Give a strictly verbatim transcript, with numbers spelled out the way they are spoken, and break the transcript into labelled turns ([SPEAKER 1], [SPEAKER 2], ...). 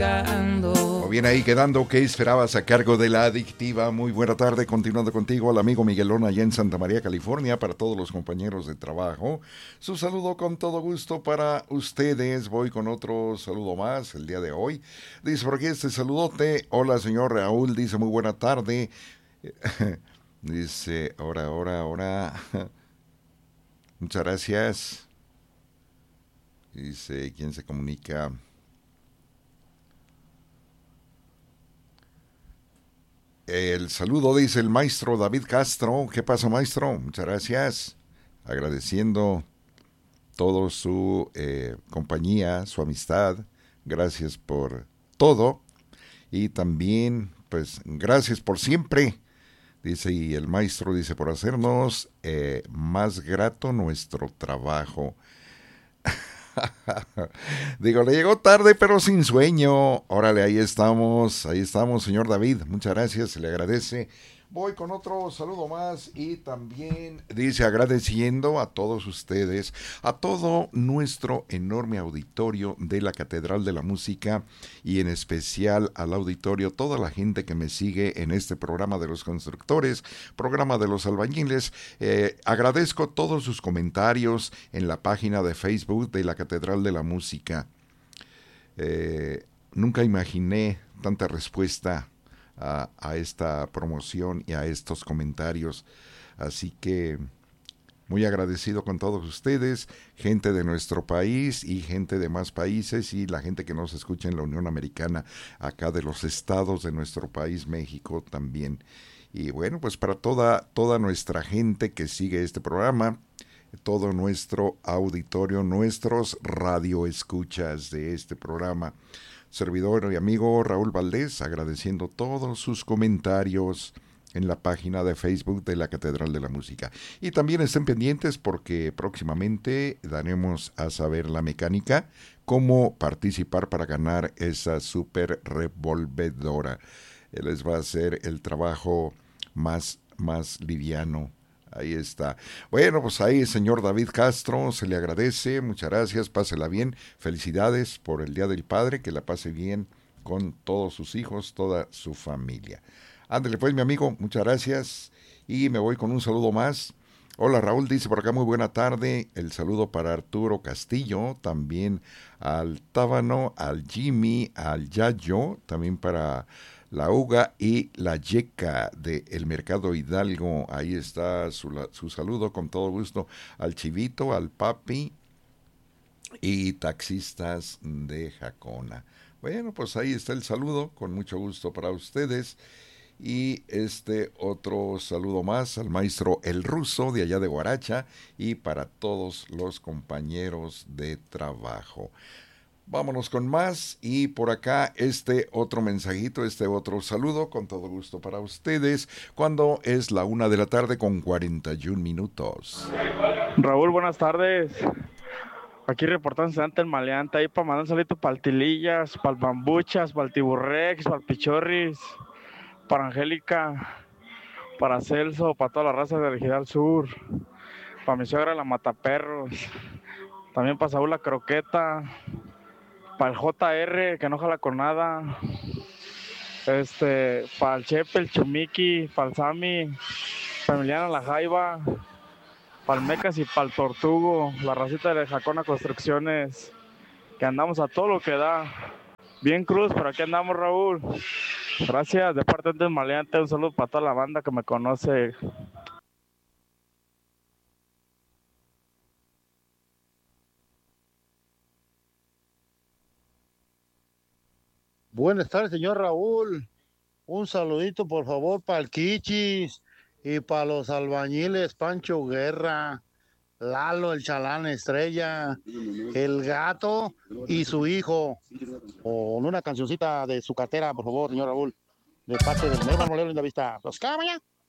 [SPEAKER 1] O bien ahí quedando, ¿qué esperabas a cargo de La Adictiva? Muy buena tarde, continuando contigo al amigo Miguelón allá en Santa María, California, para todos los compañeros de trabajo. Su saludo con todo gusto para ustedes. Voy con otro saludo más el día de hoy. Dice por aquí este saludote. Hola, señor Raúl, dice muy buena tarde. Dice, ahora, ahora, ahora. Muchas gracias. Dice, ¿quién se comunica? El saludo dice el maestro David Castro. ¿Qué pasa, maestro? Muchas gracias. Agradeciendo todo su eh, compañía, su amistad. Gracias por todo. Y también, pues, gracias por siempre. Dice, y el maestro dice, por hacernos eh, más grato nuestro trabajo. Digo, le llegó tarde pero sin sueño. Órale, ahí estamos, ahí estamos, señor David. Muchas gracias, se le agradece. Voy con otro saludo más y también dice agradeciendo a todos ustedes, a todo nuestro enorme auditorio de la Catedral de la Música y en especial al auditorio, toda la gente que me sigue en este programa de los constructores, programa de los albañiles. Eh, agradezco todos sus comentarios en la página de Facebook de la Catedral de la Música. Eh, nunca imaginé tanta respuesta A, a esta promoción y a estos comentarios, así que muy agradecido con todos ustedes, gente de nuestro país y gente de más países y la gente que nos escucha en la Unión Americana, acá de los estados de nuestro país, México también. Y bueno, pues para toda, toda nuestra gente que sigue este programa, todo nuestro auditorio, nuestros radioescuchas de este programa, servidor y amigo Raúl Valdés, agradeciendo todos sus comentarios en la página de Facebook de la Catedral de la Música. Y también estén pendientes porque próximamente daremos a saber la mecánica, cómo participar para ganar esa super revolvedora. Les va a hacer el trabajo más, más liviano. Ahí está. Bueno, pues ahí, señor David Castro, se le agradece, muchas gracias, pásela bien, felicidades por el Día del Padre, que la pase bien con todos sus hijos, toda su familia. Ándale pues, mi amigo, muchas gracias, y me voy con un saludo más. Hola, Raúl, dice por acá, muy buena tarde, el saludo para Arturo Castillo, también al Tábano, al Jimmy, al Yayo, también para la Uga y la Yeca de El Mercado Hidalgo. Ahí está su, su saludo con todo gusto al Chivito, al Papi y taxistas de Jacona. Bueno, pues ahí está el saludo, con mucho gusto para ustedes. Y este otro saludo más al maestro El Ruso de allá de Guaracha y para todos los compañeros de trabajo. Vámonos con más y por acá este otro mensajito, este otro saludo con todo gusto para ustedes cuando es la una de la tarde con cuarenta y un minutos.
[SPEAKER 2] Raúl, buenas tardes. Aquí reportándose ante el maleante ahí para mandar un salito para el Tilillas, para el Bambuchas, para el Tiburrex, para el Pichorris, para Angélica, para Celso, para toda la raza de Ejidal Sur, para mi suegra la Mataperros, también para Saúl la Croqueta, para el J R, que no jala con nada, este, para el Chepe, el Chumiki, para el Sami, para Emiliana la Jaiba, para el Mecas y para el Tortugo, la racita de Jacona Construcciones, que andamos a todo lo que da. Bien cruz, pero aquí andamos, Raúl. Gracias, de parte del maleante, un saludo para toda la banda que me conoce.
[SPEAKER 3] Buenas tardes, señor Raúl. Un saludito, por favor, para el Kichis y para los albañiles Pancho Guerra, Lalo, el Chalán Estrella, el Gato y su hijo. Con una cancioncita de su cartera, por favor, señor Raúl, de parte del Nuevo Molero en la Vista. Los Cabaña.